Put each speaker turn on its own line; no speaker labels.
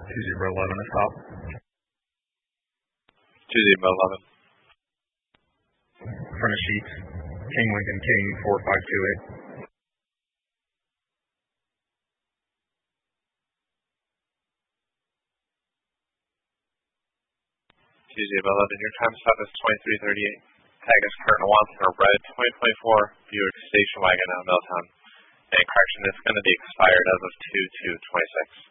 2011 is top.
2011.
Front of sheets. King Lincoln King 4528.
2011. Your time stop is 23:38. Tag is Kurt Watson, a red 2024 Buick station wagon out of Milltown. And correction, it's going to be expired as of 2/2/26.